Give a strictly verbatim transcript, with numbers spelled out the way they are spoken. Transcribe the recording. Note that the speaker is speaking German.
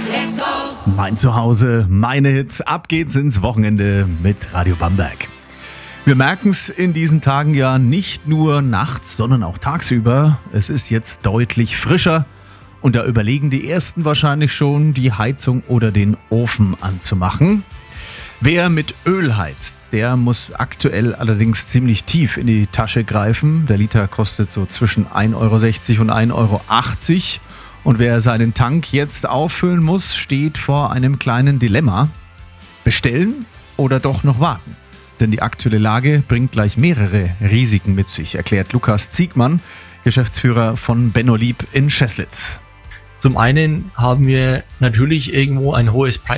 Mein Zuhause, meine Hits. Ab geht's ins Wochenende mit Radio Bamberg. Wir merken es in diesen Tagen ja nicht nur nachts, sondern auch tagsüber. Es ist jetzt deutlich frischer und da überlegen die Ersten wahrscheinlich schon, die Heizung oder den Ofen anzumachen. Wer mit Öl heizt, der muss aktuell allerdings ziemlich tief in die Tasche greifen. Der Liter kostet so zwischen ein Euro sechzig und ein Euro achtzig. Und wer seinen Tank jetzt auffüllen muss, steht vor einem kleinen Dilemma. Bestellen oder doch noch warten? Denn die aktuelle Lage bringt gleich mehrere Risiken mit sich, erklärt Lukas Ziegmann, Geschäftsführer von Benno Lieb in Scheßlitz. Zum einen haben wir natürlich irgendwo ein hohes Preis